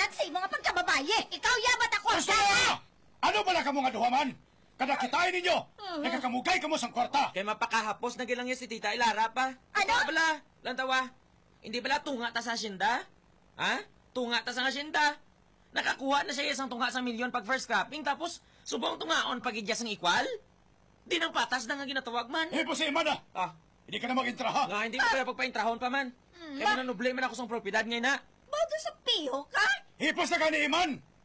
man sa mga pagkababaye. Ikaw yabat ako. Gusto! Ano bala ka mga duhaman? Kada kitain ninyo, nagakamugay ka mo sang kwarta. Kay mapakahapos na gilang niya si Tita Ilara pa. Ano? Bala, lantawa. Hindi bala tunga ta sa asyenda? Ha? Tunga ta sa asyenda. Nakakuha na siya isang tunga sa milyon pag first cropping, tapos subong tungaon pag idyas ang ikwal? Di nang patas na nga ginatawag man. Po si Imana. Hindi ka na mag-intra ha. Nga, hindi ko kaya pagpaintrahon pa man. Kaya mananoble man ako sa propiedad ngayon na. Bodo sa piho ka? Hipos na ka ni Iman.